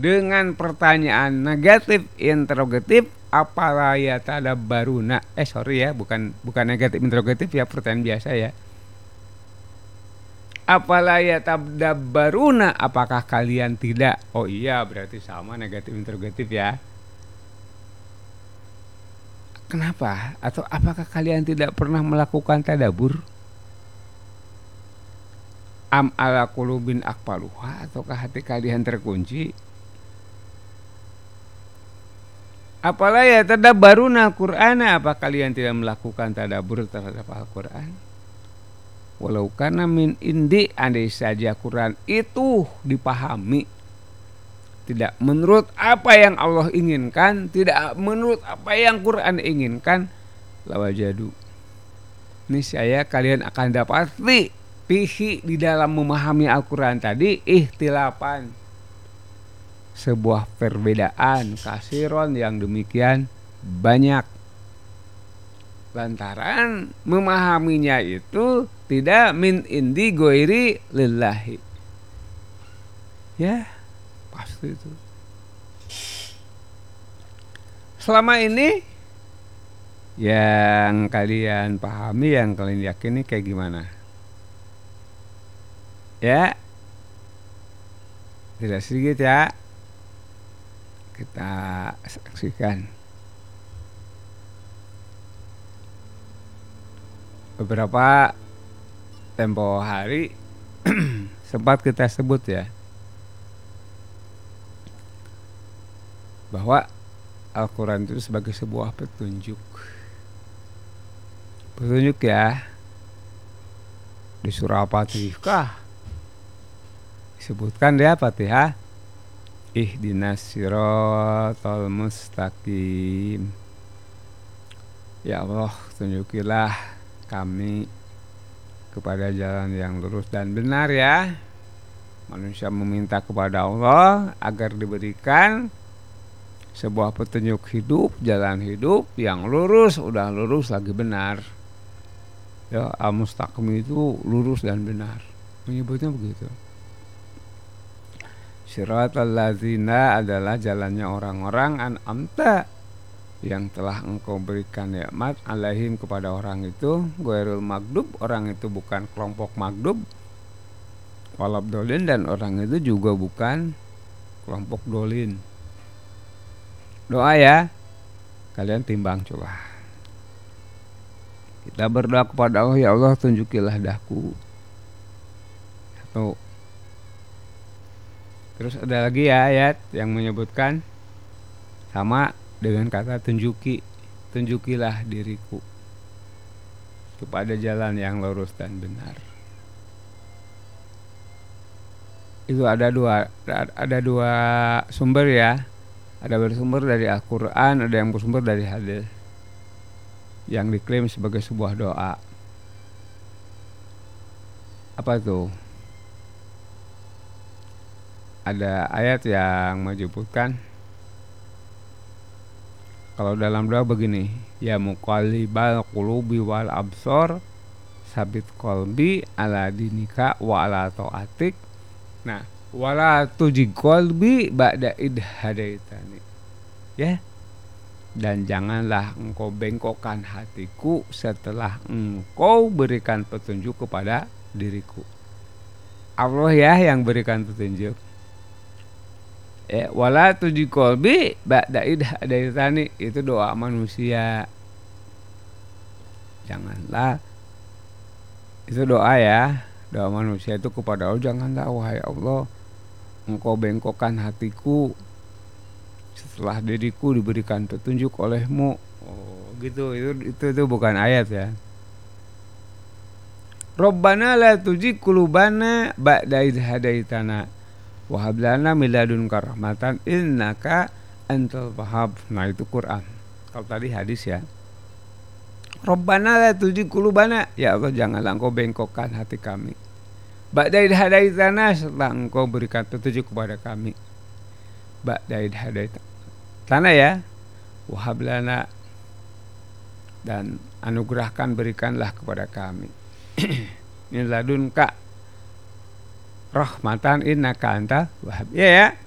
dengan pertanyaan negatif interrogatif, apala yatadabbaruna. Sorry ya, bukan negatif interrogatif ya, pertanyaan biasa ya. Apala yatadabbaruna, apakah kalian tidak? Oh iya, berarti sama negatif interrogatif ya. Kenapa? Atau apakah kalian tidak pernah melakukan tadabbur? Am ala qulubin aqfaluha, ataukah hati kalian terkunci? Apalah yatadabbaruna Qur'ana, apa kalian tidak melakukan tadabbur terhadap Al-Qur'an? Walau kana min indi, andai saja Quran itu dipahami tidak menurut apa yang Allah inginkan, tidak menurut apa yang Quran inginkan, lawajadu, niscaya kalian akan dapati fihi, di dalam memahami Al-Quran tadi, ikhtilafan, sebuah perbedaan, kasiron yang demikian banyak. Lantaran memahaminya itu tidak min indi goiri lillahi. Ya, pasti itu. Selama ini yang kalian pahami, yang kalian yakini kayak gimana? Ya, tidak sedikit ya, kita saksikan. Beberapa tempo hari sempat kita sebut ya, bahwa Al-Quran itu sebagai sebuah petunjuk. Petunjuk ya, di surah Fatihah disebutkan dia Fatihah, ihdinas siratal mustaqim. Ya Allah, tunjukilah kami kepada jalan yang lurus dan benar ya. Manusia meminta kepada Allah agar diberikan sebuah petunjuk hidup, jalan hidup yang lurus, udah lurus lagi benar. Ya, al-mustaqim itu lurus dan benar. Menyebutnya begitu. Siratal ladzina adalah jalannya orang-orang an'amta, yang telah engkau berikan nikmat alaihim kepada orang itu, ghairul magdub, orang itu bukan kelompok magdub, walab dolin, dan orang itu juga bukan kelompok dolin. Doa ya, kalian timbang coba. Kita berdoa kepada Allah, ya Allah tunjukilah daku. Satu. Terus ada lagi ya ayat yang menyebutkan sama dengan kata tunjukilah diriku kepada jalan yang lurus dan benar. Itu ada dua sumber ya. Ada bersumber dari Al-Quran, ada yang bersumber dari hadis, yang diklaim sebagai sebuah doa. Apa tuh? Ada ayat yang menyebutkan, kalau dalam doa begini, ya muqallibal qulubi wal absor, sabit qalbi ala dinika wa ala taatik. Nah, wala tuji qalbi ba'da id hadaitani. Ya. Dan janganlah engkau bengkokkan hatiku setelah engkau berikan petunjuk kepada diriku. Allah ya yang berikan petunjuk. Wala tuji qalbi ba'da id hadaitani, itu doa manusia. Janganlah, itu doa ya, doa manusia itu kepada Allah, janganlah wahai Allah engkau bengkokkan hatiku setelah diriku diberikan petunjuk olehmu. Oh gitu, itu bukan ayat ya. Rabbana la tuzigh qulubana ba'da idh hadaitana wa hab lana min ladunka rahmatan innaka antal wahhab. Nah itu Quran. Kalau tadi hadis ya. Rabbana la tuzigh qulubana, ya Allah janganlah engkau bengkokkan hati kami. Ba'da idh hadaitana, setelah engkau berikan petunjuk kepada kami. Ba'da idh hadaitana ya. Wa hab lana, dan anugerahkan, berikanlah kepada kami min ladunka rahmatan innaka anta wahhab. Ya.